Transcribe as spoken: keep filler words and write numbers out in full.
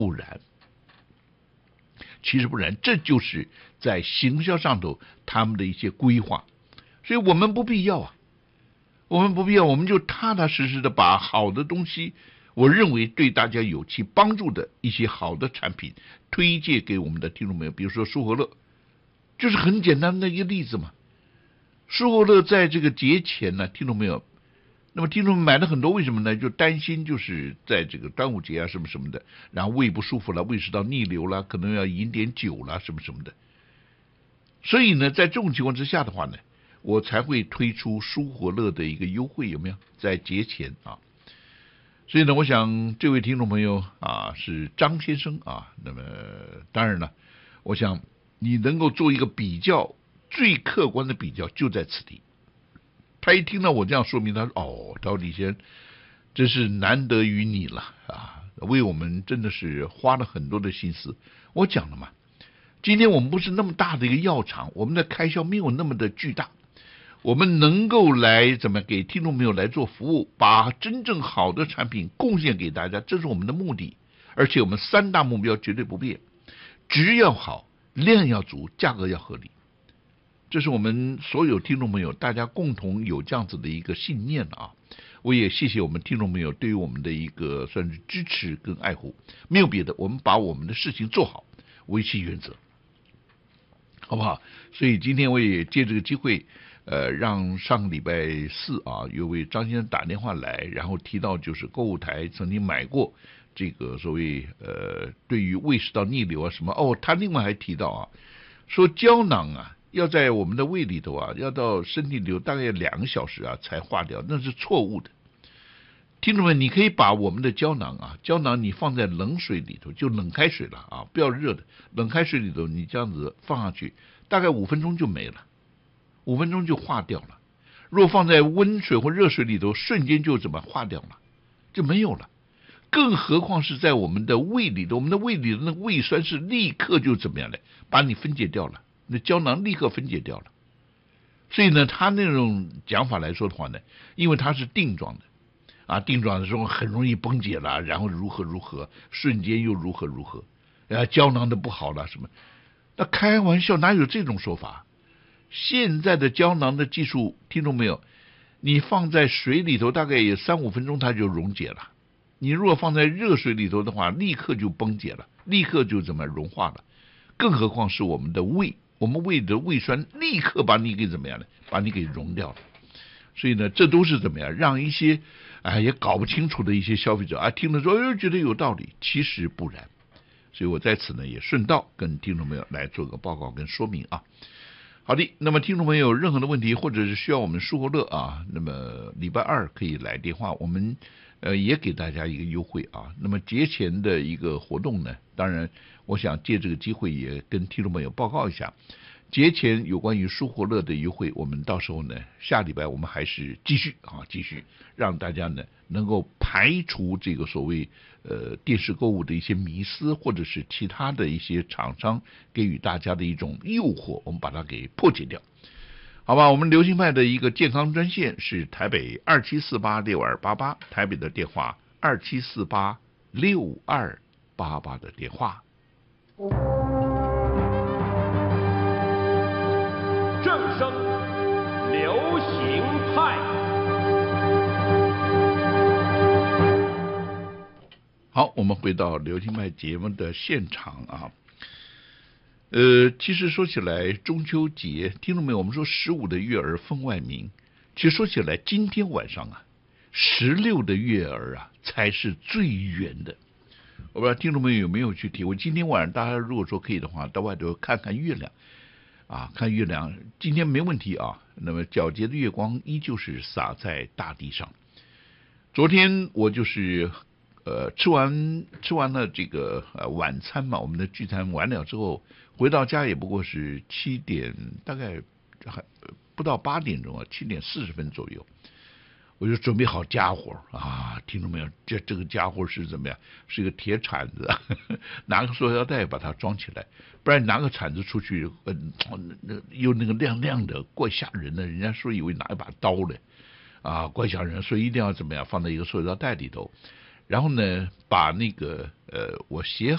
不然，其实不然，这就是在行销上头他们的一些规划，所以我们不必要啊，我们不必要，我们就踏踏实实的把好的东西，我认为对大家有其帮助的一些好的产品推荐给我们的听众朋友，比如说舒和乐，就是很简单的一个例子嘛。舒和乐在这个节前呢，听众朋友，那么听众们买了很多，为什么呢？就担心就是在这个端午节啊什么什么的，然后胃不舒服了，胃食道逆流了，可能要饮点酒了什么什么的。所以呢，在这种情况之下的话呢，我才会推出舒和乐的一个优惠，有没有？在节前啊。所以呢，我想这位听众朋友啊是张先生啊，那么当然了，我想你能够做一个比较，最客观的比较就在此地。他一听到我这样说明，他说：“哦，到底先真是难得于你了啊，为我们真的是花了很多的心思。”我讲了嘛，今天我们不是那么大的一个药厂，我们的开销没有那么的巨大，我们能够来怎么给听众朋友来做服务，把真正好的产品贡献给大家，这是我们的目的。而且我们三大目标绝对不变：质要好，量要足，价格要合理。这是我们所有听众朋友大家共同有这样子的一个信念啊！我也谢谢我们听众朋友对于我们的一个算是支持跟爱护，没有别的，我们把我们的事情做好为其原则，好不好？所以今天我也借这个机会，呃，让上个礼拜四啊，有位张先生打电话来，然后提到就是购物台曾经买过这个所谓呃，对于胃食道逆流啊什么哦，他另外还提到啊，说胶囊啊。要在我们的胃里头啊，要到身体里头大概两个小时啊才化掉，那是错误的。听众们，你可以把我们的胶囊啊，胶囊你放在冷水里头，就冷开水了啊，不要热的，冷开水里头你这样子放下去，大概五分钟就没了，五分钟就化掉了。若放在温水或热水里头，瞬间就怎么化掉了，就没有了。更何况是在我们的胃里头，我们的胃里的那个胃酸是立刻就怎么样呢？把你分解掉了。那胶囊立刻分解掉了，所以呢，他那种讲法来说的话呢，因为它是定状的，啊，定状的时候很容易崩解了，然后如何如何，瞬间又如何如何，啊，胶囊的不好了什么？那开玩笑，哪有这种说法？现在的胶囊的技术，听众没有？你放在水里头，大概也三五分钟它就溶解了。你如果放在热水里头的话，立刻就崩解了，立刻就怎么融化了。更何况是我们的胃。我们胃的胃酸立刻把你给怎么样呢？把你给溶掉了。所以呢，这都是怎么样，让一些哎也搞不清楚的一些消费者啊，听了说哎觉得有道理，其实不然。所以我在此呢也顺道跟听众朋友来做个报告跟说明啊。好的，那么听众朋友有任何的问题，或者是需要我们舒和乐啊，那么礼拜二可以来电话，我们呃也给大家一个优惠啊。那么节前的一个活动呢，当然我想借这个机会也跟听众朋友报告一下，节前有关于舒和乐的优惠，我们到时候呢下礼拜我们还是继续啊继续让大家呢能够排除这个所谓呃电视购物的一些迷思，或者是其他的一些厂商给予大家的一种诱惑，我们把它给破解掉。好吧，我们流行派的一个健康专线是台北二七四八六二八八，台北的电话二七四八六二八八的电话。 正声流行派， 好，我们回到流行派节目的现场啊。呃，其实说起来，中秋节，听众朋友，我们说十五的月儿分外明。其实说起来，今天晚上啊，十六的月儿啊，才是最圆的。我不知道听众朋友有没有去体会？今天晚上大家如果说可以的话，到外头看看月亮啊，看月亮，今天没问题啊。那么皎洁的月光依旧是洒在大地上。昨天我就是呃吃完吃完了这个呃晚餐嘛，我们的聚餐完了之后。回到家也不过是七点，大概还不到八点钟啊，七点四十分左右，我就准备好家伙啊，听众没有？这这个家伙是怎么样？是一个铁铲子，呵呵拿个塑料袋把它装起来，不然拿个铲子出去，呃，那又那个亮亮的，怪吓人的。人家说以为拿一把刀嘞，啊，怪吓人，所以一定要怎么样？放在一个塑料袋里头。 然后呢，把那个呃我写